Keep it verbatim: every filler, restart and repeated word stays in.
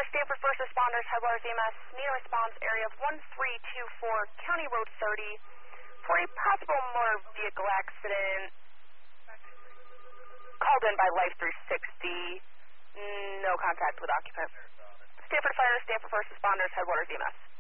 Stanford First Responders, Headwaters E M S, need a response area of one three two four, County Road thirty, for a possible motor vehicle accident. Called in by Life three sixty, no contact with occupant. Stanford Fire, Stanford First Responders, Headwaters E M S.